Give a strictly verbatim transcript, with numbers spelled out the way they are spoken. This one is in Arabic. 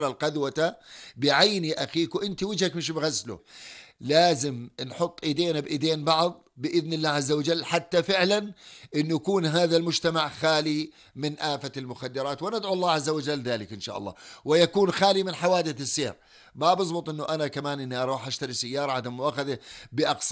القذوة بعين أخيك وأنت وجهك مش بغسله. لازم نحط إيدينا بإيدين بعض بإذن الله عز وجل حتى فعلا أن يكون هذا المجتمع خالي من آفة المخدرات، وندعو الله عز وجل ذلك إن شاء الله، ويكون خالي من حوادث السير. ما بزبط أنه أنا كمان أني أروح أشتري سيارة عدم مؤاخذة بأقصى